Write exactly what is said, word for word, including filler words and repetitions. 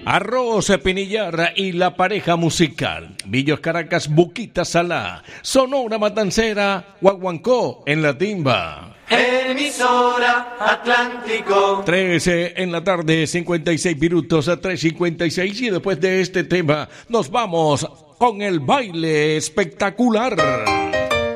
Arroz Pinillar y la pareja musical. Villos Caracas, Buquita Salá. Sonora Matancera, Guaguancó en la timba. Emisora Atlántico. trece en la tarde, cincuenta y seis minutos a tres cincuenta y seis. Y después de este tema, nos vamos con el baile espectacular.